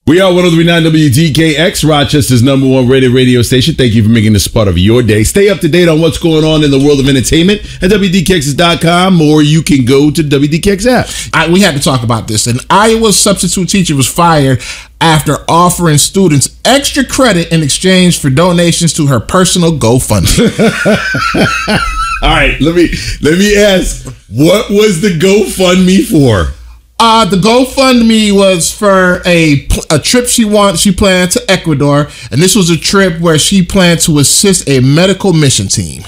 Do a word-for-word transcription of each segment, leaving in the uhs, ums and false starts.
We are one oh three point nine W D K X, Rochester's number one rated radio station. Thank you for making this part of your day. Stay up to date on what's going on in the world of entertainment at W D K X dot com, or you can go to W D K X app. I, we had to talk about this. An Iowa substitute teacher was fired after offering students extra credit in exchange for donations to her personal GoFundMe. All right, let me let me ask, what was the GoFundMe for? Uh, the GoFundMe was for a a trip she want she planned to Ecuador, and this was a trip where she planned to assist a medical mission team.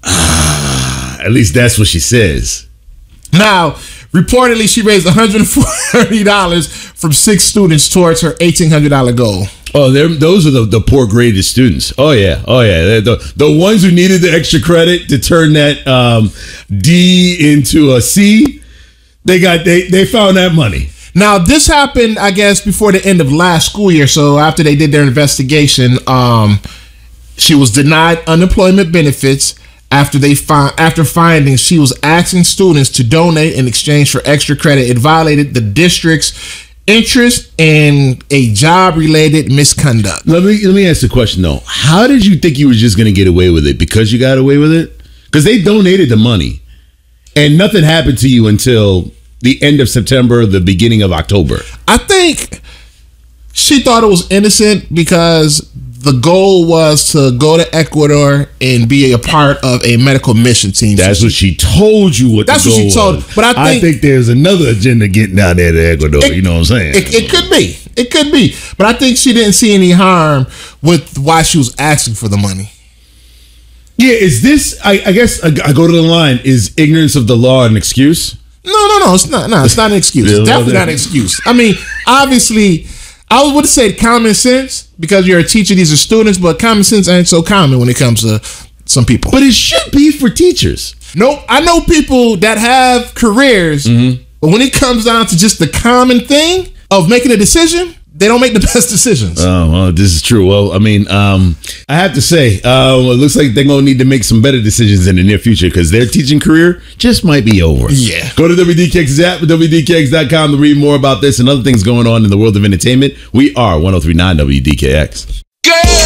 At least that's what she says. Now, reportedly, she raised one hundred forty dollars from six students towards her eighteen hundred dollars goal. Oh, those are the, the poor graded students. Oh, yeah. Oh, yeah. The, the ones who needed the extra credit to turn that um, D into a C. They got they they found that money. Now, this happened, I guess, before the end of last school year. So after they did their investigation, um, she was denied unemployment benefits after they find after finding she was asking students to donate in exchange for extra credit. It violated the district's interest in a job-related misconduct. Let me let me ask the question though. How did you think you were just going to get away with it? Because you got away with it? Because they donated the money, and nothing happened to you until the end of September, the beginning of October. I think she thought it was innocent because the goal was to go to Ecuador and be a part of a medical mission team. That's so what she told you. What that's the what goal she told. was. But I think, I think there's another agenda getting down there to Ecuador. It, you know what I'm saying? It, it could be. It could be. But I think she didn't see any harm with why she was asking for the money. Yeah, is this? I, I guess I, I go to the line. Is ignorance of the law an excuse? No, no, no. It's not. No, it's not an excuse. It's definitely not an excuse. I mean, obviously, I would have said common sense because you're a teacher. These are students, but common sense ain't so common when it comes to some people. But it should be for teachers. Nope. I know people that have careers, mm-hmm. but when it comes down to just the common thing of making a decision, they don't make the best decisions. Oh, well, this is true. Well, I mean, um, I have to say, uh, well, it looks like they're going to need to make some better decisions in the near future because their teaching career just might be over. Yeah. Go to W D K X app, W D K X dot com to read more about this and other things going on in the world of entertainment. We are one oh three point nine W D K X. Girl!